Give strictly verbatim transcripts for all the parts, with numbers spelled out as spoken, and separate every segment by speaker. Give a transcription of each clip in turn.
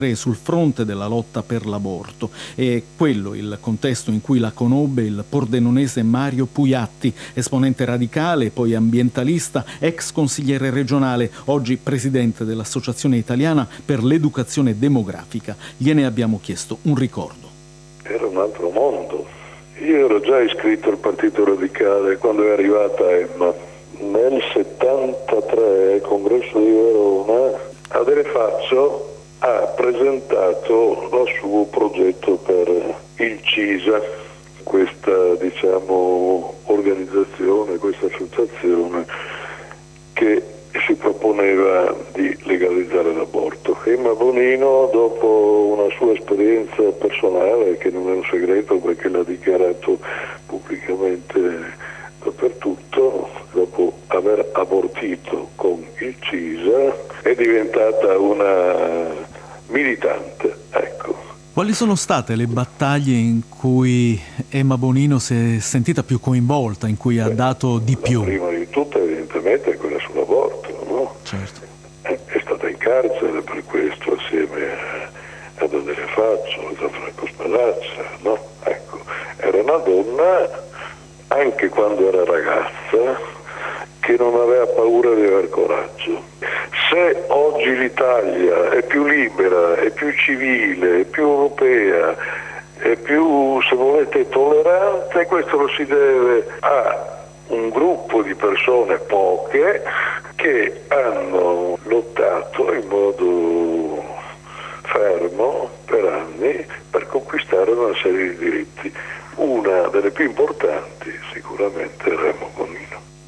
Speaker 1: sul fronte della lotta per l'aborto. È quello il contesto in cui la conobbe il pordenonese Mario Puiatti, esponente radicale, poi ambientalista, ex consigliere regionale, oggi presidente dell'Associazione Italiana per l'Educazione Demografica. Gliene abbiamo chiesto un ricordo.
Speaker 2: Era un altro mondo. Io ero già iscritto al Partito Radicale quando è arrivata Emma. Nel settantatré, al congresso di Verona, Adele Faccio ha presentato il suo progetto per il CISA, questa diciamo organizzazione, questa associazione che si proponeva di legalizzare l'aborto. Emma Bonino, dopo una sua esperienza personale, che non è un segreto perché l'ha dichiarato pubblicamente dappertutto, dopo aver abortito con il CISA, è diventata una militante, ecco.
Speaker 1: Quali sono state le battaglie in cui Emma Bonino si è sentita più coinvolta, in cui ha Beh, dato di più?
Speaker 2: Prima di tutto evidentemente è quella sull'aborto, no?
Speaker 1: Certo.
Speaker 2: È, è stata in carcere per questo assieme a, ad Adele Faccio, a Franco Spalaccia, no? Ecco, era una donna, anche quando era ragazza, che non aveva paura di aver coraggio. Se oggi l'Italia è più libera, è più civile, è più europea, è più, se volete, tollerante, questo lo si deve a un gruppo di persone, poche, che hanno lottato in modo fermo per anni per conquistare una serie di diritti. Una delle più importanti sicuramente è Emma Bonino.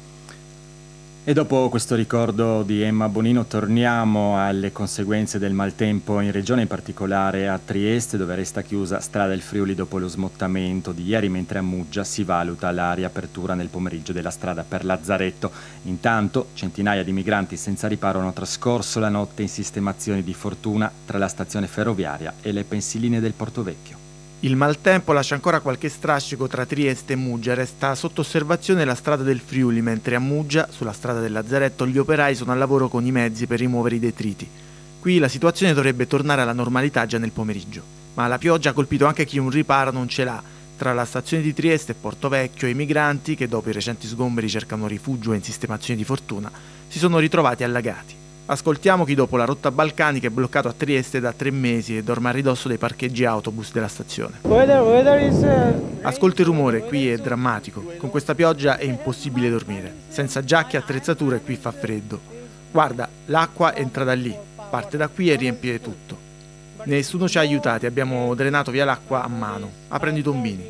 Speaker 3: E dopo questo ricordo di Emma Bonino torniamo alle conseguenze del maltempo in regione, in particolare a Trieste, dove resta chiusa Strada del Friuli dopo lo smottamento di ieri, mentre a Muggia si valuta la riapertura nel pomeriggio della strada per Lazzaretto. Intanto centinaia di migranti senza riparo hanno trascorso la notte in sistemazioni di fortuna tra la stazione ferroviaria e le pensiline del Portovecchio.
Speaker 4: Il maltempo lascia ancora qualche strascico tra Trieste e Muggia. Resta sotto osservazione la strada del Friuli, mentre a Muggia, sulla strada del Lazzaretto, gli operai sono al lavoro con i mezzi per rimuovere i detriti. Qui la situazione dovrebbe tornare alla normalità già nel pomeriggio. Ma la pioggia ha colpito anche chi un riparo non ce l'ha. Tra la stazione di Trieste e Portovecchio, i migranti, che dopo i recenti sgomberi cercano rifugio in sistemazioni di fortuna, si sono ritrovati allagati. Ascoltiamo chi dopo la rotta balcanica è bloccato a Trieste da tre mesi e dorme a ridosso dei parcheggi autobus della stazione. Ascolta il rumore, qui è drammatico. Con questa pioggia è impossibile dormire. Senza giacche e attrezzature qui fa freddo. Guarda, l'acqua entra da lì, parte da qui e riempie tutto. Nessuno ci ha aiutati, abbiamo drenato via l'acqua a mano, aprendo i tombini.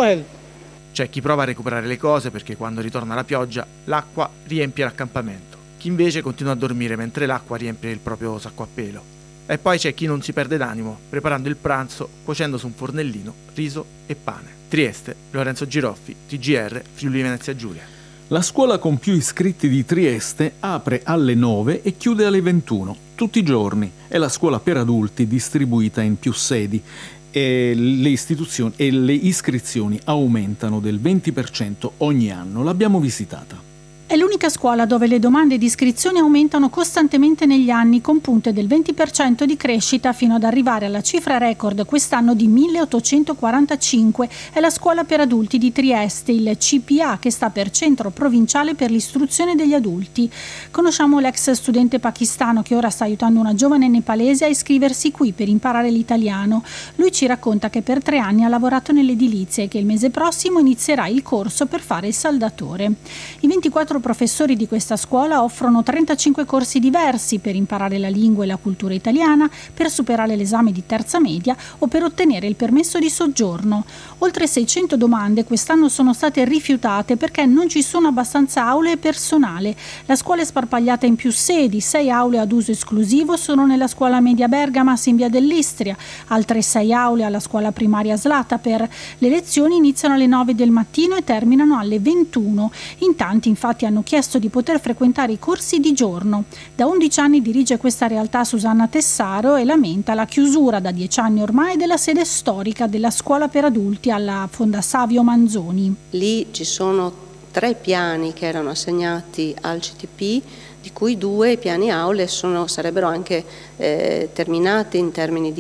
Speaker 4: C'è chi prova a recuperare le cose perché quando ritorna la pioggia l'acqua riempie l'accampamento. Chi invece continua a dormire mentre l'acqua riempie il proprio sacco a pelo. E poi c'è chi non si perde d'animo, preparando il pranzo, cuocendo su un fornellino riso e pane. Trieste, Lorenzo Giroffi, T G R, Friuli Venezia Giulia.
Speaker 1: La scuola con più iscritti di Trieste apre alle nove e chiude alle ventuno, tutti i giorni. È la scuola per adulti distribuita in più sedi. E le istituzioni e le iscrizioni aumentano del venti per cento ogni anno. L'abbiamo visitata.
Speaker 5: È l'unica scuola dove le domande di iscrizione aumentano costantemente negli anni, con punte del venti per cento di crescita fino ad arrivare alla cifra record quest'anno di milleottocentoquarantacinque. È la scuola per adulti di Trieste, il C P A, che sta per Centro Provinciale per l'Istruzione degli Adulti. Conosciamo l'ex studente pakistano che ora sta aiutando una giovane nepalese a iscriversi qui per imparare l'italiano. Lui ci racconta che per tre anni ha lavorato nell'edilizia e che il mese prossimo inizierà il corso per fare il saldatore. I ventiquattro professori di questa scuola offrono trentacinque corsi diversi per imparare la lingua e la cultura italiana, per superare l'esame di terza media o per ottenere il permesso di soggiorno. Oltre seicento domande quest'anno sono state rifiutate perché non ci sono abbastanza aule e personale. La scuola è sparpagliata in più sedi, sei aule ad uso esclusivo sono nella scuola media Bergamas in via dell'Istria, altre sei aule alla scuola primaria Slataper. Le lezioni iniziano alle nove del mattino e terminano alle ventuno. In tanti infatti hanno chiesto di poter frequentare i corsi di giorno. Da undici anni dirige questa realtà Susanna Tessaro e lamenta la chiusura da dieci anni ormai della sede storica della scuola per adulti alla Fonda Savio Manzoni.
Speaker 6: Lì ci sono tre piani che erano assegnati al C T P, di cui due piani aule sono, sarebbero anche eh, terminati in termini di